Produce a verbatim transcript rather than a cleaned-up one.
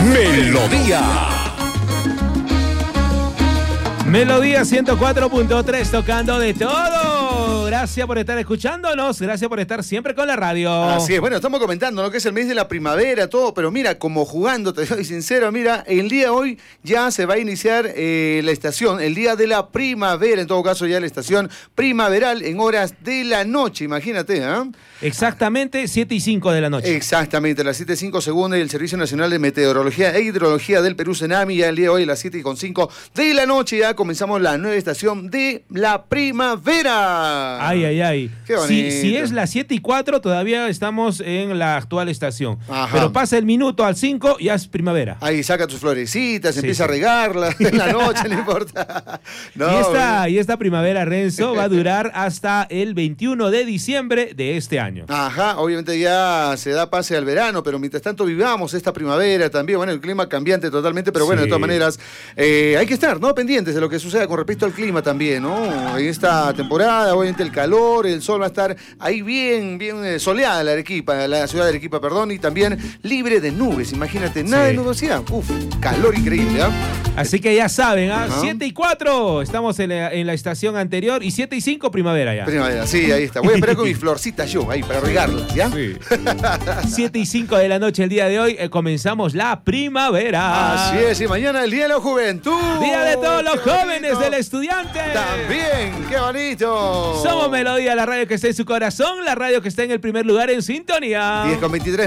Melodía. Melodía ciento cuatro punto tres, tocando de todo. Gracias por estar escuchándonos, gracias por estar siempre con la radio. Así es, bueno, estamos comentando lo que es el mes de la primavera, todo, pero mira, como jugando, te soy sincero, mira, el día de hoy ya se va a iniciar eh, la estación, el día de la primavera, en todo caso ya la estación primaveral en horas de la noche, imagínate, ¿ah? ¿eh? Exactamente, siete y cinco de la noche. Exactamente, las siete y cinco según el Servicio Nacional de Meteorología e Hidrología del Perú, Senami, ya el día de hoy a las siete y cinco de la noche ya comenzamos la nueva estación de la primavera. Ay, ay, ay. Qué bonito. Si, si es las siete y cuatro, todavía estamos en la actual estación. Ajá. Pero pasa el minuto al cinco, ya es primavera. Ahí saca tus florecitas, Sí, empieza sí. a regarlas en la noche, no importa. No, y, esta, y esta primavera, Renzo, va a durar hasta el veintiuno de diciembre de este año. Ajá, obviamente ya se da pase al verano, pero mientras tanto vivamos esta primavera también, bueno, el clima cambiante totalmente, pero bueno, Sí. de todas maneras eh, hay que estar, ¿no? Pendientes de lo que suceda con respecto al clima también, ¿no? En esta temporada, obviamente el calor, el sol va a estar ahí bien, bien eh, soleada la Arequipa, la ciudad de Arequipa, perdón, y también libre de nubes, imagínate, nada Sí. de nubosidad, uf, calor increíble, ¿ah? Así que ya saben, ¿ah? Ajá. siete y cuatro, estamos en la, en la estación anterior, y siete y cinco, primavera ya. Primavera, sí, ahí está. Voy a esperar con mis florcitas yo, ahí, para regarlas, ¿ya? Sí. siete y cinco de la noche el día de hoy, eh, comenzamos la primavera. Así es, y mañana el Día de la Juventud. Día de todos los ¡Qué jóvenes bonito! del estudiante. También, qué bonito. Somos Melodía, la radio que está en su corazón, la radio que está en el primer lugar en sintonía. diez con veintitrés